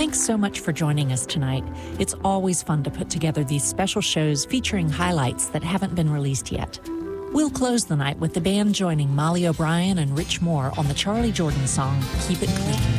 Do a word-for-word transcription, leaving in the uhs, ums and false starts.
Thanks so much for joining us tonight. It's always fun to put together these special shows featuring highlights that haven't been released yet. We'll close the night with the band joining Molly O'Brien and Rich Moore on the Charlie Jordan song, Keep It Clean.